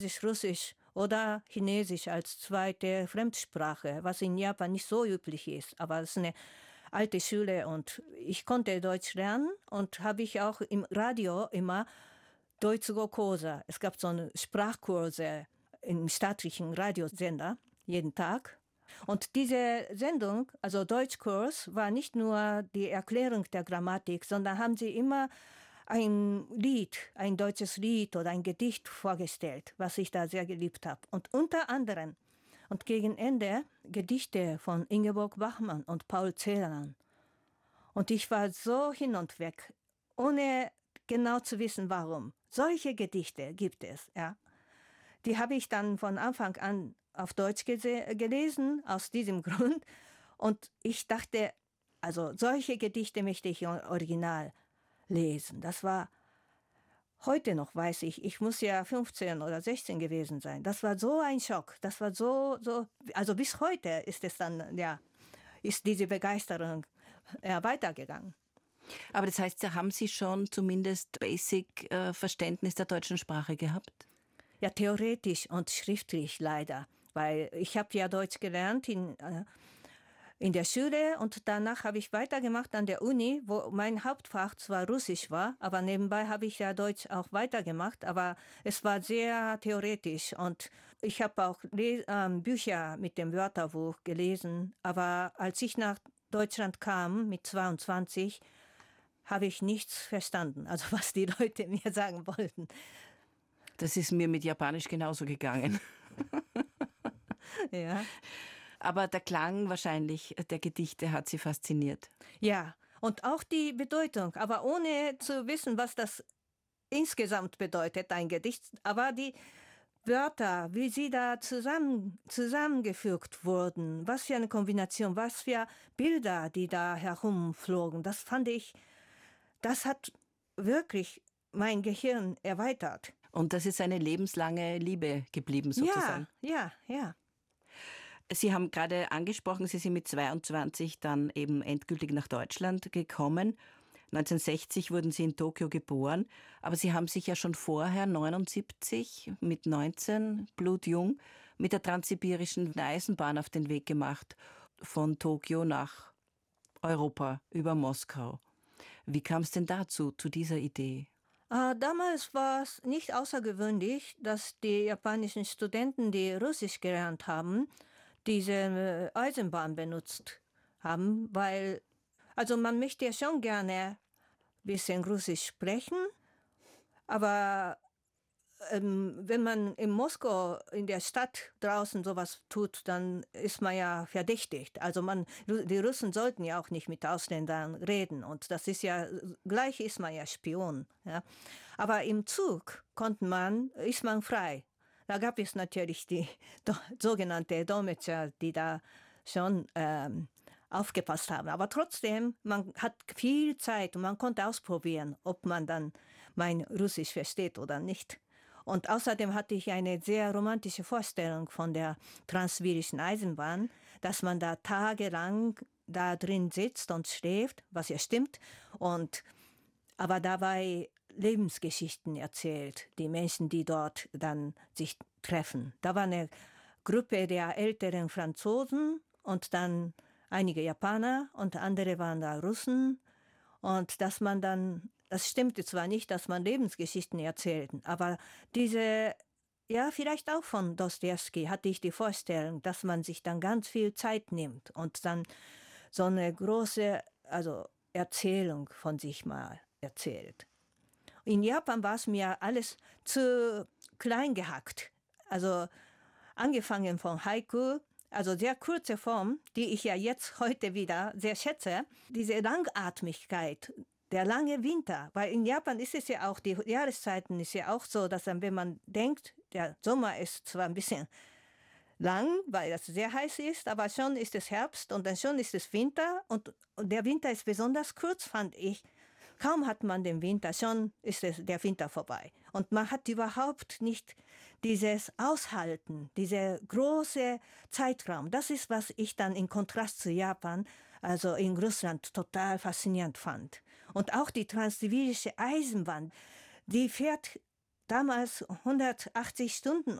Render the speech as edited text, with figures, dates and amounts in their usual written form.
sich Russisch oder Chinesisch als zweite Fremdsprache, was in Japan nicht so üblich ist. Aber es ist eine alte Schule und ich konnte Deutsch lernen und habe ich auch im Radio immer Deutsch-Go-Kurse. Es gab so eine Sprachkurse im staatlichen Radiosender jeden Tag. Und diese Sendung, also Deutschkurs, war nicht nur die Erklärung der Grammatik, sondern haben sie immer ein Lied, ein deutsches Lied oder ein Gedicht vorgestellt, was ich da sehr geliebt habe. Und unter anderem und gegen Ende Gedichte von Ingeborg Bachmann und Paul Celan. Und ich war so hin und weg, ohne genau zu wissen, warum. Solche Gedichte gibt es, ja. Die habe ich dann von Anfang an auf Deutsch gelesen, aus diesem Grund. Und ich dachte, also solche Gedichte möchte ich im Original lesen. Das war heute noch, weiß ich muss ja 15 oder 16 gewesen sein. Das war so ein Schock. Das war so, also bis heute ist es dann, ja, ist diese Begeisterung weitergegangen. Aber das heißt, da haben Sie schon zumindest Basic-Verständnis der deutschen Sprache gehabt? Ja, theoretisch und schriftlich leider. Weil ich habe ja Deutsch gelernt in der Schule und danach habe ich weitergemacht an der Uni, wo mein Hauptfach zwar Russisch war, aber nebenbei habe ich ja Deutsch auch weitergemacht, aber es war sehr theoretisch und ich habe auch Bücher mit dem Wörterbuch gelesen, aber als ich nach Deutschland kam mit 22, habe ich nichts verstanden, also was die Leute mir sagen wollten. Das ist mir mit Japanisch genauso gegangen. Ja. Aber der Klang wahrscheinlich der Gedichte hat Sie fasziniert. Ja, und auch die Bedeutung, aber ohne zu wissen, was das insgesamt bedeutet, ein Gedicht. Aber die Wörter, wie sie da zusammengefügt wurden, was für eine Kombination, was für Bilder, die da herumflogen, das fand ich, das hat wirklich mein Gehirn erweitert. Und das ist eine lebenslange Liebe geblieben sozusagen. Ja. Sie haben gerade angesprochen, Sie sind mit 22 dann eben endgültig nach Deutschland gekommen. 1960 wurden Sie in Tokio geboren, aber Sie haben sich ja schon vorher, 79, mit 19, blutjung, mit der transsibirischen Eisenbahn auf den Weg gemacht, von Tokio nach Europa, über Moskau. Wie kam es denn dazu, zu dieser Idee? Damals war es nicht außergewöhnlich, dass die japanischen Studenten, die Russisch gelernt haben, diese Eisenbahn benutzt haben, weil, also man möchte ja schon gerne ein bisschen Russisch sprechen, aber wenn man in Moskau, in der Stadt draußen sowas tut, dann ist man ja verdächtigt. Also die Russen sollten ja auch nicht mit Ausländern reden und das ist ja, gleich ist man ja Spion. Ja. Aber im Zug ist man frei. Da gab es natürlich die sogenannte Dolmetscher, die da schon aufgepasst haben. Aber trotzdem, man hat viel Zeit und man konnte ausprobieren, ob man dann mein Russisch versteht oder nicht. Und außerdem hatte ich eine sehr romantische Vorstellung von der transsibirischen Eisenbahn, dass man da tagelang da drin sitzt und schläft, was ja stimmt, aber dabei Lebensgeschichten erzählt, die Menschen, die dort dann sich treffen. Da war eine Gruppe der älteren Franzosen und dann einige Japaner und andere waren da Russen und das stimmte zwar nicht, dass man Lebensgeschichten erzählten, aber vielleicht auch von Dostojewski hatte ich die Vorstellung, dass man sich dann ganz viel Zeit nimmt und dann so eine große, Erzählung von sich mal erzählt. In Japan war es mir alles zu klein gehackt. Also angefangen von Haiku, also sehr kurze Form, die ich ja jetzt heute wieder sehr schätze, diese Langatmigkeit, der lange Winter, weil in Japan ist es ja auch, die Jahreszeiten ist ja auch so, dass dann, wenn man denkt, der Sommer ist zwar ein bisschen lang, weil es sehr heiß ist, aber schon ist es Herbst und dann schon ist es Winter und der Winter ist besonders kurz, fand ich. Kaum hat man den Winter, schon ist der Winter vorbei. Und man hat überhaupt nicht dieses Aushalten, dieser große Zeitraum. Das ist, was ich dann in Kontrast zu Japan, also in Russland, total faszinierend fand. Und auch die transsibirische Eisenbahn, die fährt damals 180 Stunden